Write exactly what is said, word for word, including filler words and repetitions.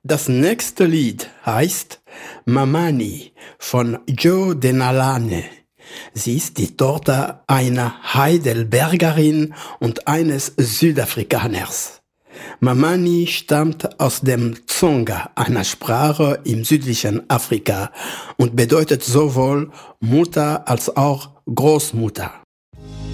Das nächste Lied heißt Mamani von Jo Denalane. Sie ist die Tochter einer Heidelbergerin und eines Südafrikaners. Mamani stammt aus dem Tsonga, einer Sprache im südlichen Afrika, und bedeutet sowohl Mutter als auch Großmutter.